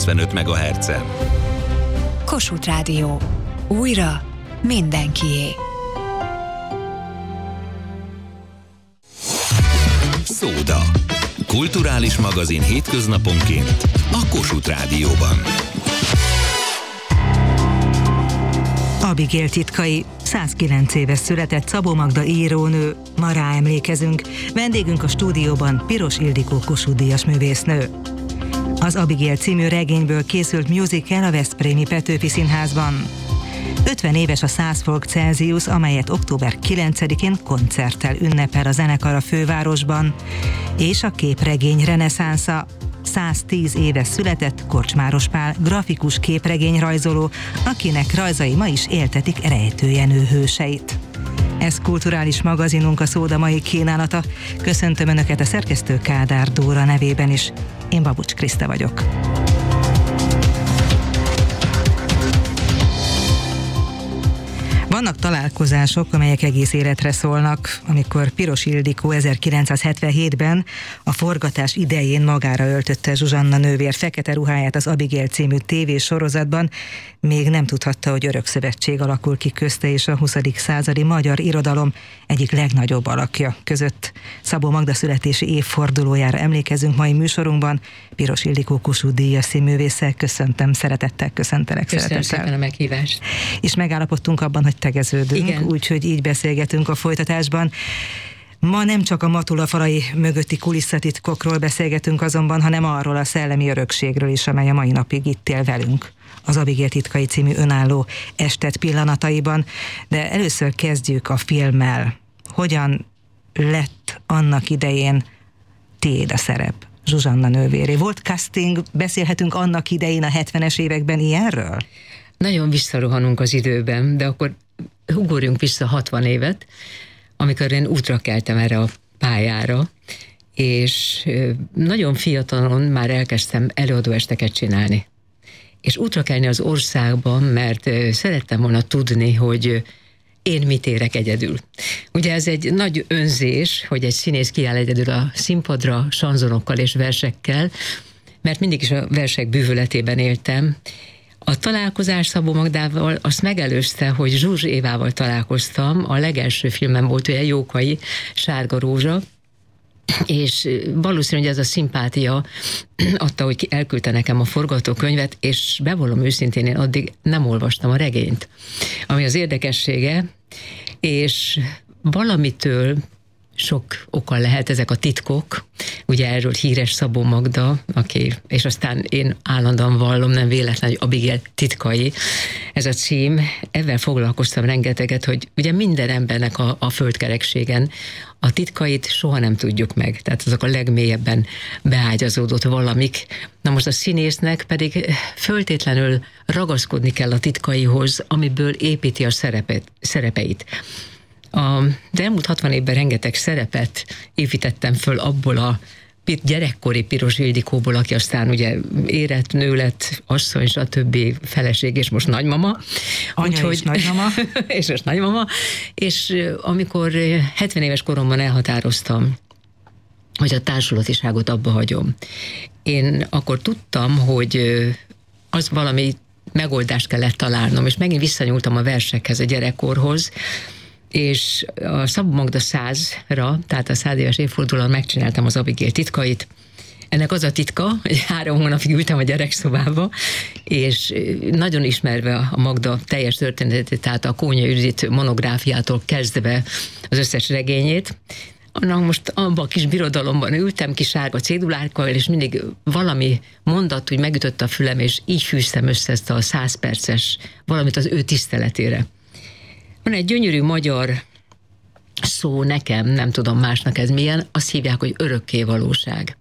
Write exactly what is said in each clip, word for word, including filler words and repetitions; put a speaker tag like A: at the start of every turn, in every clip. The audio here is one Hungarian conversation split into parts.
A: kilencvenöt megahertzen.
B: Kossuth Rádió. Újra mindenkié.
A: Szóda. Kulturális magazin hétköznaponként a Kossuth Rádióban.
C: Abigail titkai. százkilenc éves született Szabó Magda írónő, ma rá emlékezünk. Vendégünk a stúdióban Piros Ildikó Kossuth-díjas művésznő. Az Abigail című regényből készült musical a Veszprémi Petőfi Színházban. ötven éves a száz Folk Celsius, amelyet október kilencedikén koncerttel ünnepel a zenekar a fővárosban, és a képregény reneszánsza. száztíz éves született Korcsmáros Pál, grafikus képregényrajzoló, akinek rajzai ma is éltetik Rejtő Jenő hőseit. Ez kulturális magazinunk, a Szóda mai kínálata. Köszöntöm Önöket a szerkesztő Kádár Dóra nevében is. Én Babucs Kriszta vagyok. Vannak találkozások, amelyek egész életre szólnak, amikor Piros Ildikó ezerkilencszázhetvenhétben a forgatás idején magára öltötte Zsuzsanna nővér fekete ruháját az Abigail című tévésorozatban, még nem tudhatta, hogy örök szövetség alakul ki közte és a huszadik századi magyar irodalom egyik legnagyobb alakja között. Szabó Magda születési évfordulójára emlékezünk mai műsorunkban. Piros Ildikó Kossuth-díjas színművésszel köszöntem, szeretettel köszöntelek.
D: Köszönöm
C: szeretettel.
D: szépen a meghívást.
C: És megállapodtunk abban, hogy tegeződünk, úgyhogy így beszélgetünk a folytatásban. Ma nem csak a Matula falai mögötti kulisszatitkokról beszélgetünk azonban, hanem arról a szellemi örökségről is, amely a mai napig itt él velünk. Az Abigail titkai című önálló estet pillanataiban, de először kezdjük a filmmel. Hogyan lett annak idején tiéd a szerep, Zsuzsanna nővéré? Volt casting, beszélhetünk annak idején a hetvenes években ilyenről?
D: Nagyon visszarohanunk az időben, de akkor ugorjunk vissza hatvan évet, amikor én útra keltem erre a pályára, és nagyon fiatalon már elkezdtem előadóesteket csinálni. És útra kelni az országban, mert szerettem volna tudni, hogy én mit érek egyedül. Ugye ez egy nagy önzés, hogy egy színész kiáll egyedül a színpadra sanzonokkal és versekkel, mert mindig is a versek bűvöletében éltem. A találkozás Szabó Magdával azt megelőzte, hogy Zsuzs Évával találkoztam, a legelső filmem volt ugye Jókai, Sárga rózsa, és valószínű, hogy ez a szimpátia adta, hogy elküldte nekem a forgatókönyvet, és bevallom őszintén, én addig nem olvastam a regényt, ami az érdekessége, és valamitől sok oka lehet ezek a titkok, ugye erről híres Szabó Magda, aki, és aztán én állandóan vallom, nem véletlen, hogy Abigail titkai, ez a cím, ezzel foglalkoztam rengeteget, hogy ugye minden embernek a, a földkerekségen a titkait soha nem tudjuk meg, tehát azok a legmélyebben beágyazódott valamik. Na most a színésznek pedig föltétlenül ragaszkodni kell a titkaihoz, amiből építi a szerepet, szerepeit. A, de elmúlt hatvan évben rengeteg szerepet építettem föl abból a gyerekkori Piros Ildikóból, aki aztán ugye érett, nő lett, asszony, stb. Feleség, és most nagymama.
C: Anya
D: Úgyhogy,
C: és nagymama.
D: és most nagymama. És amikor hetven éves koromban elhatároztam, hogy a társulatiságot abba hagyom, én akkor tudtam, hogy az valami megoldást kellett találnom, és megint visszanyúltam a versekhez, a gyerekkorhoz, és a Szabó Magda százra, tehát a száz éves évfordulón megcsináltam az Abigail titkait. Ennek az a titka, hogy három hónapig ültem a gyerekszobába, és nagyon ismerve a Magda teljes történetét, tehát a Kónya Judit monográfiától kezdve az összes regényét. Na most abban a kis birodalomban ültem, kis sárga cédulákkal, és mindig valami mondat úgy megütött a fülem, és így fűztem össze ezt a száz perces valamit az ő tiszteletére. Van egy gyönyörű magyar szó nekem, nem tudom másnak ez milyen, azt hívják, hogy örökké valóság.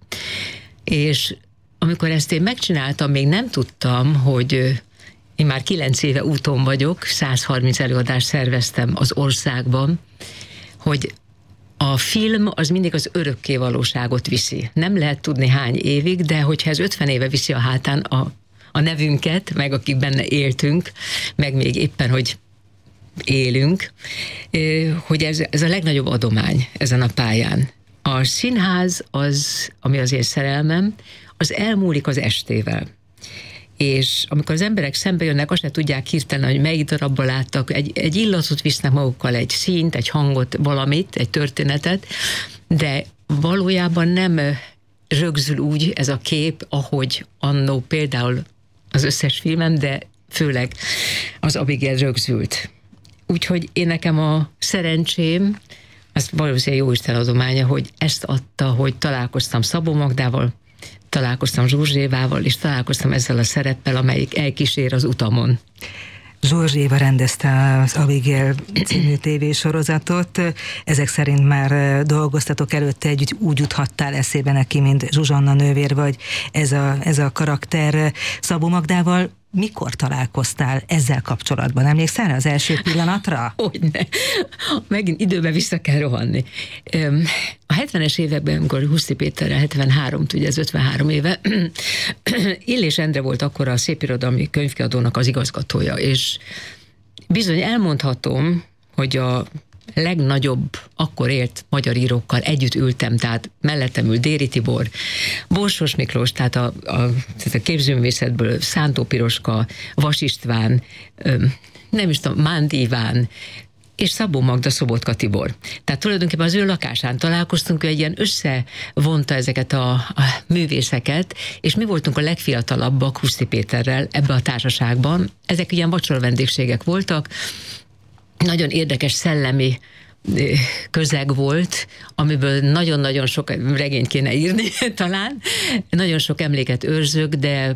D: És amikor ezt én megcsináltam, még nem tudtam, hogy én már kilenc éve úton vagyok, száz harminc előadást szerveztem az országban, hogy a film az mindig az örökké valóságot viszi. Nem lehet tudni hány évig, de hogyha ez ötven éve viszi a hátán a, a nevünket, meg akik benne éltünk, meg még éppen, hogy élünk, hogy ez, ez a legnagyobb adomány ezen a pályán. A színház az, ami az én szerelmem, az elmúlik az estével. és amikor az emberek szembe jönnek, azt se tudják hirtelen, hogy melyik darabban láttak, egy, egy illatot visznek magukkal, egy színt, egy hangot, valamit, egy történetet, de valójában nem rögzül úgy ez a kép, ahogy annó például az összes filmem, de főleg az Abigail rögzült. Úgyhogy én nekem a szerencsém, az valószínűleg Jóisten adománya, hogy ezt adta, hogy találkoztam Szabó Magdával, találkoztam Zsurzsévával, és találkoztam ezzel a szereppel, amelyik elkísér az utamon.
C: Zsurzséva rendezte az Abigail című tévésorozatot. Ezek szerint már dolgoztatok előtte együtt, úgy juthattál eszébe neki, mint Zsuzsanna nővér, vagy ez a, ez a karakter. Szabó Magdával mikor találkoztál ezzel kapcsolatban? Emlékszel az első pillanatra?
D: Hogyne. Megint időben vissza kell rohanni. A hetvenes években, amikor Huszti Péterrel, hetvenhárom, ugye ez ötvenhárom éve, Illés Endre volt akkor a Szépirodalmi Könyvkiadónak az igazgatója, és bizony elmondhatom, hogy a legnagyobb, akkor élt magyar írókkal együtt ültem, tehát mellettem ült Déri Tibor, Borsos Miklós, tehát a, a, tehát a képzőművészetből Szántó Piroska, Vas István, nem is tudom, Mándi Iván, és Szabó Magda, Szobotka Tibor. Tehát tulajdonképpen az ő lakásán találkoztunk, ő egy ilyen összevonta ezeket a, a művészeket, és mi voltunk a legfiatalabbak Huszti Péterrel ebbe a társaságban. Ezek ilyen vacsora vendégségek voltak, nagyon érdekes szellemi közeg volt, amiből nagyon-nagyon sok regényt kéne írni talán, nagyon sok emléket őrzök, de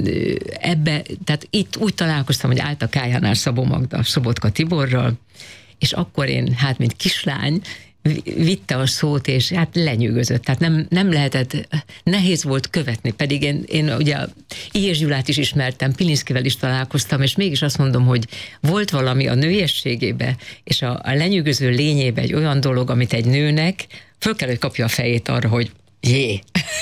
D: ebbe, tehát itt úgy találkoztam, hogy állt a kájánál Szabó Magda, Szobotka Tiborral, és akkor én, hát mint kislány, vitte a szót, és hát lenyűgözött. Tehát nem, nem lehetett, nehéz volt követni, pedig én, én ugye Ilyes Gyulát is ismertem, Pilinszkivel is találkoztam, és mégis azt mondom, hogy volt valami a nőiességébe, és a, a lenyűgöző lényébe egy olyan dolog, amit egy nőnek föl kell, hogy kapja a fejét arra, hogy jé!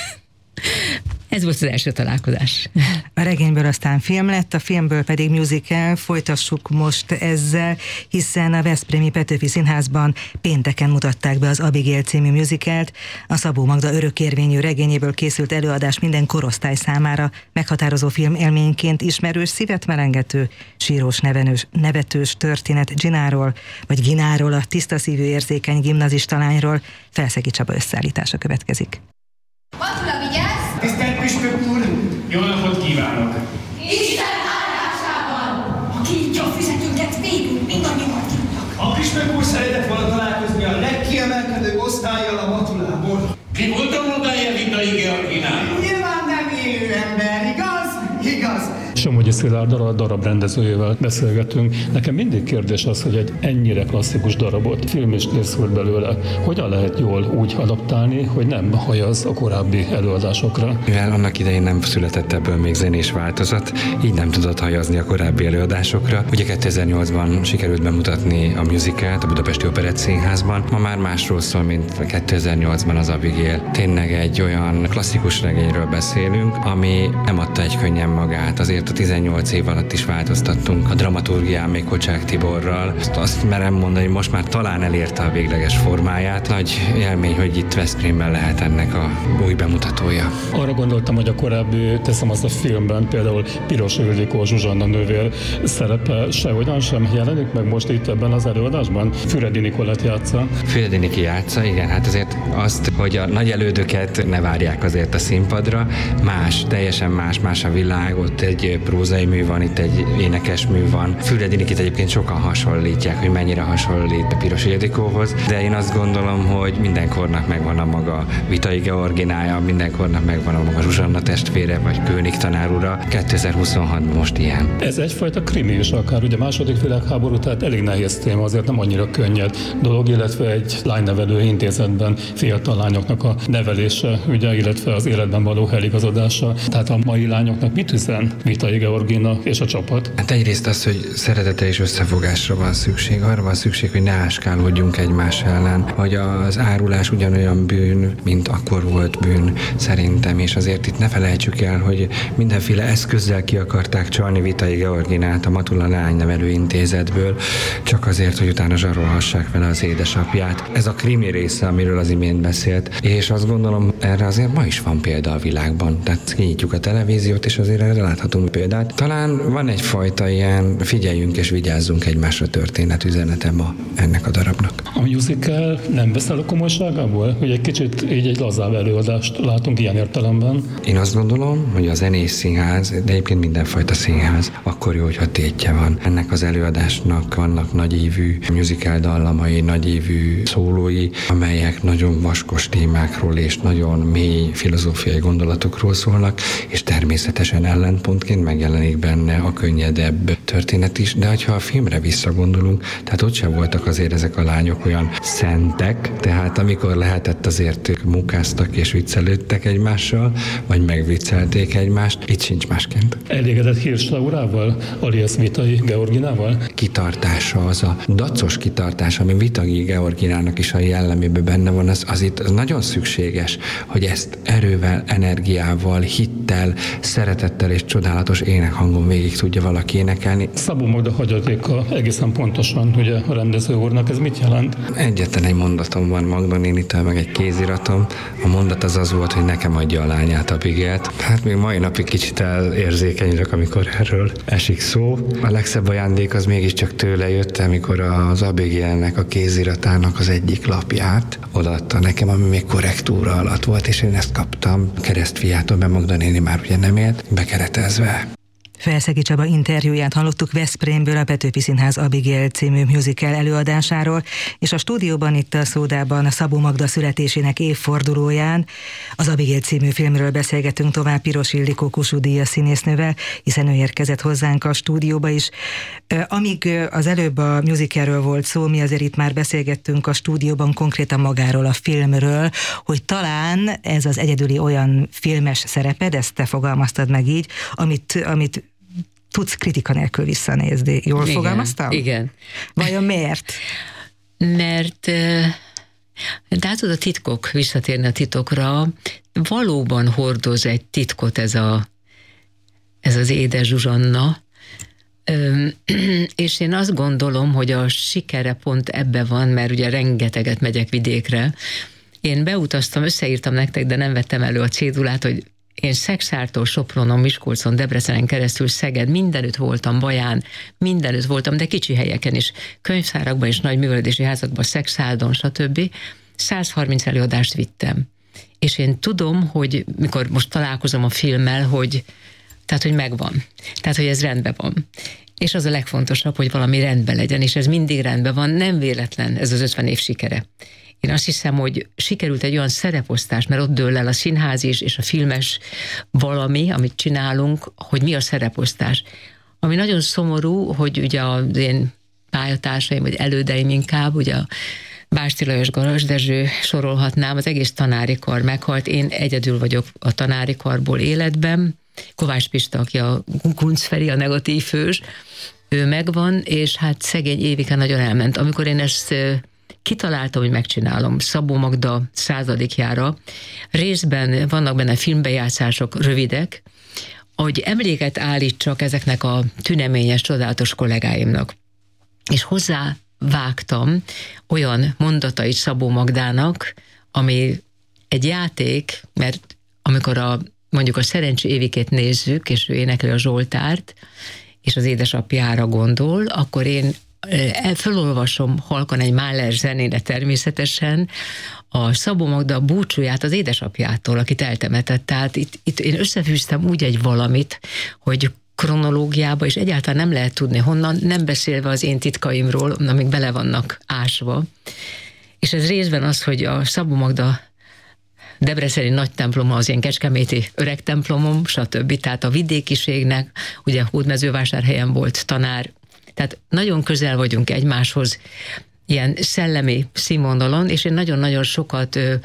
D: Ez volt az első találkozás.
C: A regényből aztán film lett, a filmből pedig musical. Folytassuk most ezzel, hiszen a Veszprémi Petőfi Színházban pénteken mutatták be az Abigail című musicalt. A Szabó Magda örökérvényű regényéből készült előadás minden korosztály számára meghatározó film élményként ismerős, szívet melengető, sírós, nevenős, nevetős történet Gináról, vagy Gináról, a tiszta szívű érzékeny gimnazista lányról. Felszegi Csaba összeállítása következik.
E: Matula, vigyázz!
F: Tisztelt Püspök úr! Jó napot kívánok!
E: Isten áldásában! A kinyitja a füzetünket végül, mindannyian tudnak.
F: A Püspök úr szeretett volna találkozni a legkiemelkedőbb osztállyal a Matulából.
G: Mi volt a mondája Vitai Georginának?
F: Nyilván nem élő ember, igaz? Igaz?
H: Somogyi Szilárddal, a darab rendezőjével beszélgetünk. Nekem mindig kérdés az, hogy egy ennyire klasszikus darabot, film is készült belőle, hogyan lehet jól úgy adaptálni, hogy nem hajaz a korábbi előadásokra?
I: Mivel annak idején nem született ebből még zenés változat, így nem tudott hajazni a korábbi előadásokra. Ugye kétezer-nyolcban sikerült bemutatni a musicalt a Budapesti Operett Színházban. Ma már másról szól, mint kétezer-nyolcban az Abigail. Tényleg egy olyan klasszikus regényről beszélünk, ami nem adta egy könnyen magát. Azért a tizennyolc év alatt is változtattunk a dramaturgián, még Kocsák Tiborral. Azt, azt merem mondani, hogy most már talán elérte a végleges formáját. Nagy élmény, hogy itt Veszprémben lehet ennek a új bemutatója.
H: Arra gondoltam, hogy a korábbi, teszem azt a filmben, például Piros Ildikó, Zsuzsanna nővér szerepe sehogyan sem jelenik meg most itt ebben az előadásban? Füredi Nikolett játsza.
I: Füredi Niki játsza, igen, hát azért azt, hogy a nagy elődöket ne várják azért a színpadra. Más, teljesen más, más a világ, ott egy prózai mű van, itt egy énekes mű van. Füredi Nikit egyébként sokan hasonlítják, hogy mennyire hasonlít a Piros Ildikóhoz, de én azt gondolom, hogy mindenkornak megvan a maga Vitai Georginája, mindenkornak megvan a maga Zsuzsanna testvére, vagy Kőnig tanár ura. kétezer-huszonhatban most ilyen.
H: Ez egyfajta krimi is akár, ugye második világháború, tehát elég nehéz téma, azért nem annyira könnyed dolog, illetve egy lánynevelő intézetben fiatal lányoknak a nevelése, ugye, illetve az életben való eligazodása. Tehát a mai lányoknak mit üzen Vitai Georgina és a csapat?
I: Hát egyrészt az, hogy szeretete és összefogásra van szükség. Arra van szükség, hogy ne áskálódjunk egymás ellen, hogy az árulás ugyanolyan bűn, mint akkor volt bűn szerintem, és azért itt ne felejtsük el, hogy mindenféle eszközzel ki akarták csalni Vitai Georginát a Matula Lánynevelő Intézetből, csak azért, hogy utána zsarolhassák vele az édesapját. Ez a krimi része, amiről az imént imént beszélt, és azt gondolom, erre azért ma is van példa a világban. Tehát kinyitjuk a televíziót, és azért erre láthatunk példát. Talán van egyfajta ilyen figyeljünk és vigyázzunk egymásra történetüzenete ma ennek a darabnak.
H: A musical nem beszél a komolyságából? Hogy egy kicsit így egy lazább előadást látunk ilyen értelemben?
I: Én azt gondolom, hogy a zenés színház, de egyébként mindenfajta színház, akkor jó, hogyha tétje van. Ennek az előadásnak vannak nagyívű musical dallamai, nagyívű szólói, amelyek nagyon vaskos témákról és nagyon mély filozófiai gondolatokról szólnak, és természetesen ellenpontként megjelenik benne a könnyedebb történet is, de ha a filmre visszagondolunk, tehát ott sem voltak azért ezek a lányok olyan szentek, tehát amikor lehetett, azért ők munkáztak és viccelődtek egymással, vagy megviccelték egymást, itt sincs másként.
H: Elégedett Hirsch Laurával, alias Vitai Georginával?
I: Kitartása, az a dacos kitartás, ami Vitai Georginának is a jellemében benne van, az, az itt az nagyon szükséges, hogy ezt erővel, energiával, hittel, szeretettel és csodálatos énekhangon végig tudja valaki énekelni.
H: Szabó Magda hagyatéka egészen pontosan, ugye a rendező úrnak, ez mit jelent?
I: Egyetlen egy mondatom van Magda nénitől, meg egy kéziratom. A mondat az az volt, hogy nekem adja a lányát, Abigail-t. Hát még mai napig kicsit elérzékenyülök, amikor erről esik szó. A legszebb ajándék az mégiscsak tőle jött, amikor az Abigailnek a kéziratának az egyik lapját odaadta nekem, ami még korrektúra alatt volt, és én ezt kaptam keresztfiától, mert Magda néni már ugye nem élt, bekeretezve.
C: Felszegi Csaba interjúját hallottuk Veszprémből a Petőfi Színház Abigail című musical előadásáról, és a stúdióban itt a Szódában a Szabó Magda születésének évfordulóján az Abigail című filmről beszélgetünk tovább Piros Ildikó Kossuth Díjas színésznővel, hiszen ő érkezett hozzánk a stúdióba is. Amíg az előbb a musicalről volt szó, mi azért itt már beszélgettünk a stúdióban konkrétan magáról a filmről, hogy talán ez az egyedüli olyan filmes szereped, ezt te fogalmaztad meg így, amit, amit tudsz kritika nélkül visszanézni. Jól igen, fogalmaztam?
D: Igen.
C: Vajon miért?
D: Mert de hát a titkok, visszatérni a titokra, valóban hordoz egy titkot ez, a, ez az édes Zsuzsanna, és én azt gondolom, hogy a sikere pont ebbe van, mert ugye rengeteget megyek vidékre. Én beutaztam, összeírtam nektek, de nem vettem elő a cédulát, hogy én Szexártól Sopronon, Miskolcon, Debrecenen keresztül Szeged, mindenütt voltam, Baján, mindenütt voltam, de kicsi helyeken is, könyvtárakban és nagy művelődési házakban, Szexárdon, stb. száz harminc előadást vittem. És én tudom, hogy mikor most találkozom a filmmel, hogy tehát, hogy megvan. Tehát, hogy ez rendben van. És az a legfontosabb, hogy valami rendben legyen, és ez mindig rendben van, nem véletlen ez az ötven év sikere. Én azt hiszem, hogy sikerült egy olyan szereposztás, mert ott dől el a színház is, és a filmes valami, amit csinálunk, hogy mi a szereposztás. Ami nagyon szomorú, hogy ugye az én pályatársaim, vagy elődeim inkább, ugye a Básti Lajos, Garas Dezső sorolhatnám, az egész tanári kar meghalt, én egyedül vagyok a tanári karból életben, Kovács Pista, aki a Kunc Feri, a negatív hős, ő megvan, és hát szegény Évike nagyon elment. Amikor én ezt kitaláltam, hogy megcsinálom Szabó Magda századikjára, részben vannak benne filmbejátszások rövidek, hogy emléket állítsak ezeknek a tüneményes, csodálatos kollégáimnak. És hozzá vágtam olyan mondatait Szabó Magdának, ami egy játék, mert amikor a, mondjuk a Szerencsé Évikét nézzük, és ő énekli a Zsoltárt, és az édesapjára gondol, akkor én felolvasom halkan egy Mahler zenére természetesen a Szabó Magda búcsúját az édesapjától, akit eltemetett. Tehát itt, itt én összefűztem úgy egy valamit, hogy kronológiába, és egyáltalán nem lehet tudni honnan, nem beszélve az én titkaimról, amik bele vannak ásva. És ez részben az, hogy a Szabó Magda debreceni nagy temploma az én kecskeméti öreg templomom, stb. Tehát a vidékiségnek, ugye Hódmezővásárhelyen volt tanár, tehát nagyon közel vagyunk egymáshoz ilyen szellemi színvonalon, és én nagyon-nagyon sokat ö,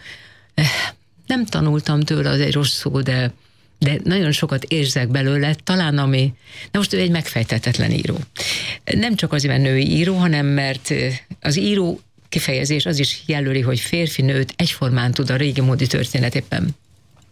D: nem tanultam tőle, az egy rossz szó, de, de nagyon sokat érzek belőle, talán ami, na most ő egy megfejtetetlen író. Nem csak azért, mert női író, hanem mert az író kifejezés az is jelöli, hogy férfi-nőt egyformán tud a régi módi történet éppen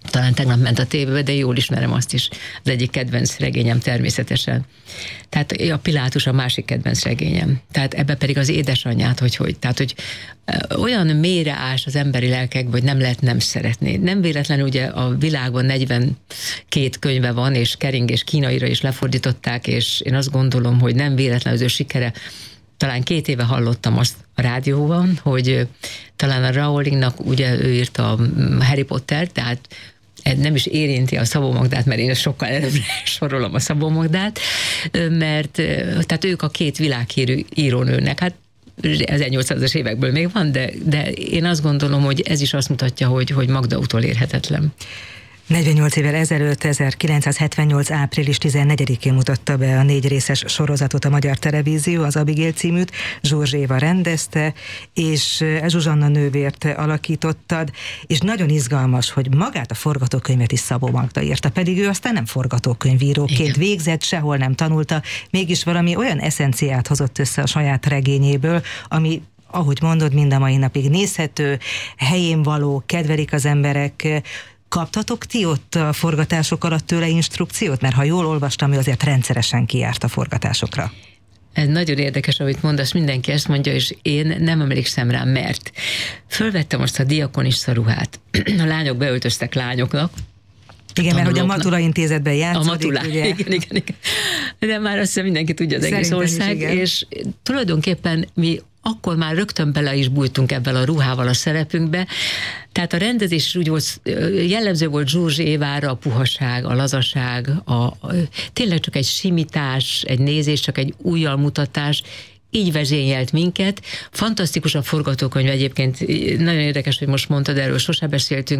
D: talán tegnap ment a tévébe, de jól ismerem azt is. Az egyik kedvenc regényem természetesen. Tehát a Pilátus a másik kedvenc regényem. Tehát ebbe pedig az édesanyját, hogy hogy. Tehát, hogy olyan mélyre ás az emberi lelkekbe, hogy nem lehet nem szeretni. Nem véletlenül ugye a világban negyvenkét könyve van, és kering és kínaira is lefordították, és én azt gondolom, hogy nem véletlenül az ő sikere. Talán két éve hallottam azt a rádióban, hogy talán a Rowlingnak ugye ő írta a Harry Potter, tehát nem is érinti a Szabó Magdát, mert én sokkal előbbre sorolom a Szabó Magdát, mert tehát ők a két világhírű írónőnek, hát ezernyolcszázas évekből még van, de, de én azt gondolom, hogy ez is azt mutatja, hogy, hogy Magda utolérhetetlen.
C: negyvennyolc évvel ezelőtt, ezerkilencszázhetvennyolc. április tizennegyedikén mutatta be a négy részes sorozatot a Magyar Televízió, az Abigail címűt, Zsórzs Éva rendezte, és Zsuzsanna nővért alakítottad, és nagyon izgalmas, hogy magát a forgatókönyvet is Szabó Magda írta, pedig ő aztán nem forgatókönyvíróként Igen. végzett, sehol nem tanulta, mégis valami olyan eszenciát hozott össze a saját regényéből, ami, ahogy mondod, mind a mai napig nézhető, helyén való, kedvelik az emberek. Kaptatok ti ott a forgatások alatt tőle instrukciót? Mert ha jól olvastam, ő azért rendszeresen kijárt a forgatásokra.
D: Ez nagyon érdekes, amit mondasz, mindenki ezt mondja, és én nem emlékszem rá, mert fölvettem most a diakonissa ruhát. A lányok beöltöztek lányoknak.
C: Igen, mert hogy a Matula Intézetben játszódik,
D: a Matula,
C: ugye?
D: Igen, igen, igen. De már azt hiszem mindenki tudja az Szerintem egész ország, és tulajdonképpen mi akkor már rögtön bele is bújtunk ebben a ruhával a szerepünkbe. Tehát a rendezés úgy volt, jellemző volt Zsórzs Évára a puhaság, a lazaság, a, a, tényleg csak egy simítás, egy nézés, csak egy ujjalmutatás, így vezényelt minket. Fantasztikus a forgatókönyv egyébként, nagyon érdekes, hogy most mondtad, erről sosem beszéltünk.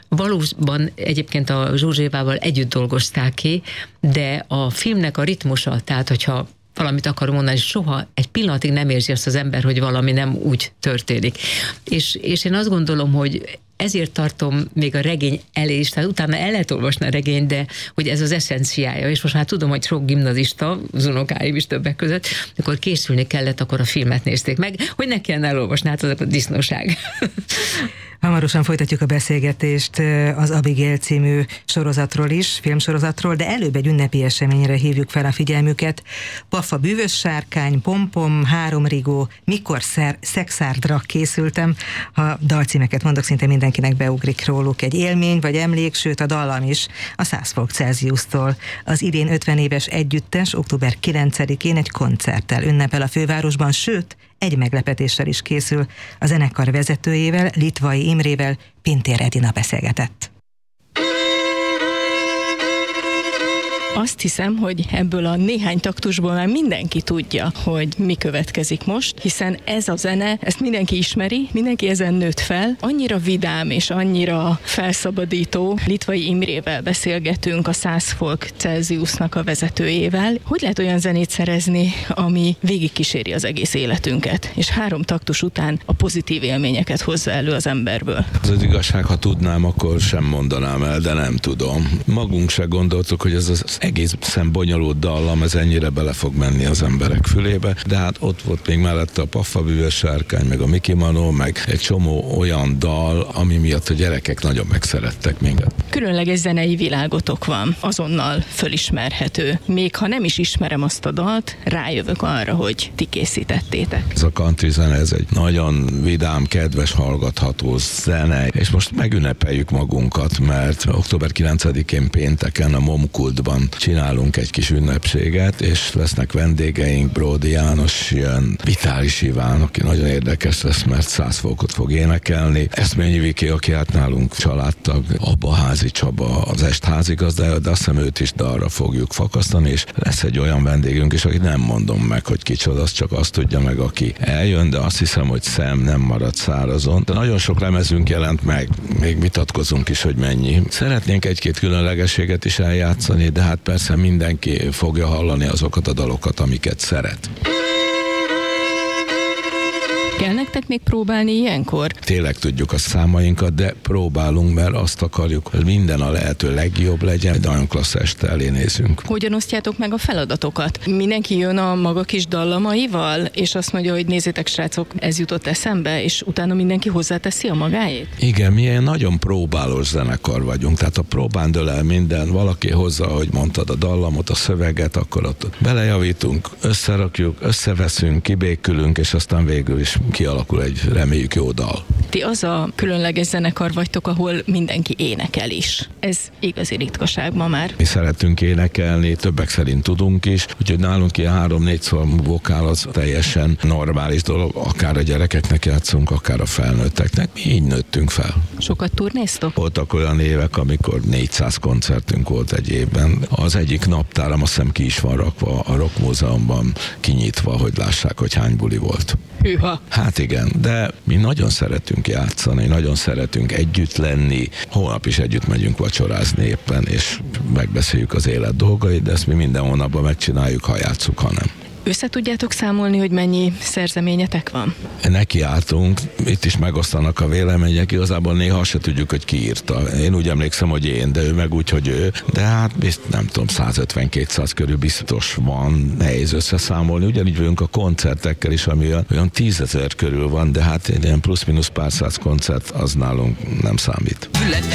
D: Valóban egyébként a Zsórzs Évával együtt dolgozták ki, de a filmnek a ritmusa, tehát hogyha valamit akarom mondani, soha egy pillanatig nem érzi azt az ember, hogy valami nem úgy történik. És, és én azt gondolom, hogy ezért tartom még a regény elé is, tehát utána el lehet olvasni a regényt, de hogy ez az eszenciája, és most már tudom, hogy sok gimnazista, az unokáim is többek között, amikor készülni kellett, akkor a filmet nézték meg, hogy ne kellene elolvasni, hát az a disznóság.
C: Hamarosan folytatjuk a beszélgetést az Abigail című sorozatról is, filmsorozatról, de előbb egy ünnepi eseményre hívjuk fel a figyelmüket. Paffa bűvös sárkány, pompom, három rigó, mikor szer, szexárdra készültem. Ha dalcímeket mondok, szinte mindenkinek beugrik róluk egy élmény vagy emlék, sőt a dallam is a száz fok Celsiustól. Az idén ötven éves együttes október kilencedikén egy koncerttel ünnepel a fővárosban, sőt, egy meglepetéssel is készül. A zenekar vezetőjével, Litvai Imrével Pintér Edina beszélgetett.
J: Azt hiszem, hogy ebből a néhány taktusból már mindenki tudja, hogy mi következik most, hiszen ez a zene, ezt mindenki ismeri, mindenki ezen nőtt fel. Annyira vidám és annyira felszabadító. Litvai Imrével beszélgetünk, a száz fok Celsiusnak a vezetőjével. Hogy lehet olyan zenét szerezni, ami végigkíséri az egész életünket, és három taktus után a pozitív élményeket hozza elő az emberből?
K: Az az igazság, ha tudnám, akkor sem mondanám el, de nem tudom. Magunk se gondoltuk, hogy ez az egészen bonyolult dallam, ez ennyire bele fog menni az emberek fülébe, de hát ott volt még mellette a Paffa bűvös sárkány, meg a Miki Manó, meg egy csomó olyan dal, ami miatt a gyerekek nagyon megszerettek minket.
J: Különleges zenei világotok van, azonnal fölismerhető. Még ha nem is ismerem azt a dalt, rájövök arra, hogy ti készítettétek.
K: Ez a country zene, ez egy nagyon vidám, kedves, hallgatható zene, és most megünnepeljük magunkat, mert október kilencedikén pénteken a Momkultban csinálunk egy kis ünnepséget, és lesznek vendégeink, Bródi János jön, Vitális Iván, aki nagyon érdekes lesz, mert száz fokot fog énekelni, Eszményi Viki, aki hát nálunk családtag, Abba Házi Csaba, az Est házigazdája, de azt hiszem őt is dalra fogjuk fakasztani, és lesz egy olyan vendégünk is, akit nem mondom meg, hogy kicsoda, az csak azt tudja meg, aki eljön, de azt hiszem, hogy szem nem marad szárazon. De nagyon sok lemezünk jelent meg, még vitatkozunk is, hogy mennyi. Szeretnénk egy-két különlegességet is eljátszani, de hát persze mindenki fogja hallani azokat a dalokat, amiket szeret.
J: Kell nektek még próbálni ilyenkor?
K: Tényleg tudjuk a számainkat, de próbálunk, mert azt akarjuk, hogy minden a lehető legjobb legyen, de nagyon klassz este elé nézünk.
J: Hogyan osztjátok meg a feladatokat? Mindenki jön a maga kis dallamaival, és azt mondja, hogy nézzétek srácok, ez jutott eszembe, és utána mindenki hozzáteszi a magáét?
K: Igen, mi egy nagyon próbálós zenekar vagyunk, tehát a próbán dől el minden, valaki hozza, ahogy mondtad, a dallamot, a szöveget, akkor ott belejavítunk, összerakjuk, összeveszünk, kibékülünk, és aztán végül is kialakul egy reméljük jó dal.
J: Ti az a különleges zenekar vagytok, ahol mindenki énekel is. Ez igazi ritkaság ma már.
K: Mi szeretünk énekelni, többek szerint tudunk is, úgyhogy nálunk ilyen három-négy szalmú vokál az teljesen normális dolog, akár a gyerekeknek játszunk, akár a felnőtteknek. Mi így nőttünk fel.
J: Sokat turnéztok?
K: Voltak olyan évek, amikor négyszáz koncertünk volt egy évben. Az egyik naptáram azt hiszem ki is van rakva a Rock Múzeumban kinyitva, hogy lássák, hogy hány buli volt.
J: Hűha!
K: Hát igen, de mi nagyon szeretünk játszani, nagyon szeretünk együtt lenni. Holnap is együtt megyünk vacsorázni éppen, és megbeszéljük az élet dolgait, de ezt mi minden hónapban megcsináljuk, ha játsszuk, ha nem.
J: Össze tudjátok számolni, hogy mennyi szerzeményetek van?
K: Nekiálltunk, itt is megosztanak a vélemények, igazából néha azt se tudjuk, hogy ki írta. Én úgy emlékszem, hogy én, de ő meg úgy, hogy ő. De hát bizt, nem tudom, száz ötven-kétszáz körül biztos van, nehéz összeszámolni. Ugyanígy vagyunk a koncertekkel is, ami olyan, olyan tízezer körül van, de hát ilyen plusz-minusz pár száz koncert, az nálunk nem számít.